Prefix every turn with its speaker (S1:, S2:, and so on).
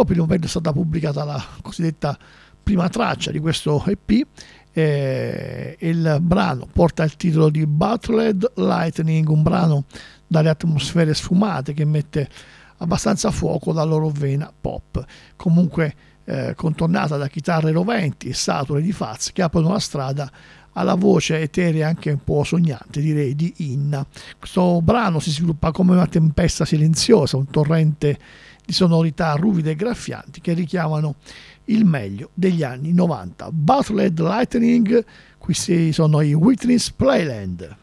S1: proprio il momento è stata pubblicata la cosiddetta prima traccia di questo EP. Il brano porta il titolo di Bottled Lightning, un brano dalle atmosfere sfumate che mette abbastanza fuoco la loro vena pop, comunque contornata da chitarre roventi e sature di Fats che aprono la strada alla voce eterea anche un po' sognante, direi, di Inna. Questo brano si sviluppa come una tempesta silenziosa, un torrente di sonorità ruvide e graffianti che richiamano il meglio degli anni 90. Bottled Lightning, qui sono i Whitney's Playland.